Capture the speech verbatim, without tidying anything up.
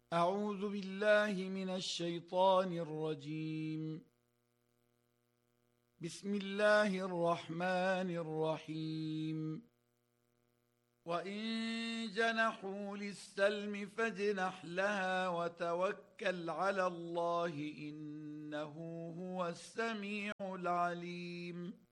أعوذ بالله من الشيطان الرجيم. بسم الله الرحمن الرحيم. وإن جنحوا للسلم فاجنح لها وتوكل على الله إنه هو السميع العليم.